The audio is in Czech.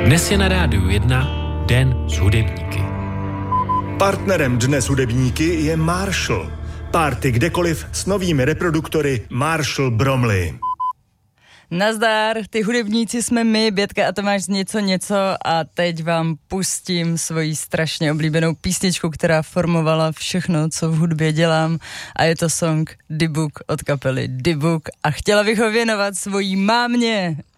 Dnes je na Rádiu 1 Den s hudebníky. Partnerem Dne s hudebníky je Marshall. Party kdekoliv s novými reproduktory Marshall Bromley. Nazdar, ty hudebníci jsme my, Bětka a Tomáš z něco a teď vám pustím svoji strašně oblíbenou písničku, která formovala všechno, co v hudbě dělám, a je to song The Book od kapely The Book a chtěla bych ho věnovat svojí mámě.